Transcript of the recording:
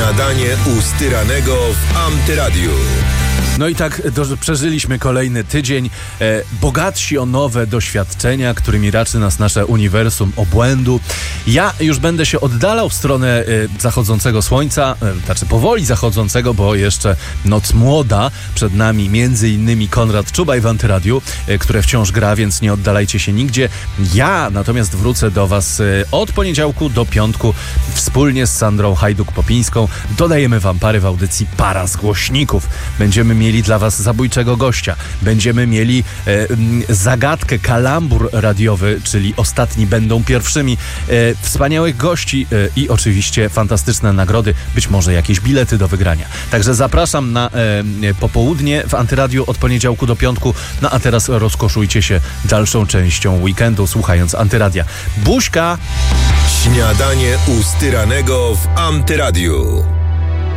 Śniadanie u Styranego w Antyradiu. No i tak przeżyliśmy kolejny tydzień, bogatsi o nowe doświadczenia, którymi raczy nas nasze uniwersum obłędu. Ja już będę się oddalał w stronę zachodzącego słońca, znaczy powoli zachodzącego, bo jeszcze noc młoda. Przed nami między innymi Konrad Czubaj w Antyradiu, które wciąż gra, więc nie oddalajcie się nigdzie. Ja natomiast wrócę do was od poniedziałku do piątku wspólnie z Sandrą Hajduk-Popińską. Dodajemy wam parę w audycji Para z Głośników. Będziemy mieli dla was zabójczego gościa. Będziemy mieli zagadkę, kalambur radiowy, czyli ostatni będą pierwszymi. Wspaniałych gości i oczywiście fantastyczne nagrody, być może jakieś bilety do wygrania. Także zapraszam na popołudnie w Antyradiu od poniedziałku do piątku. No a teraz rozkoszujcie się dalszą częścią weekendu, słuchając Antyradia. Buźka! Śniadanie u Styranego w Antyradiu.